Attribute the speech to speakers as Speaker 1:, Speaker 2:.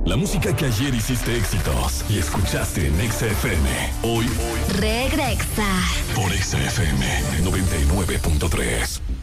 Speaker 1: La música que ayer hiciste éxitos y escuchaste en Exa FM. Hoy
Speaker 2: Regresa.
Speaker 1: por Exa FM 99.3.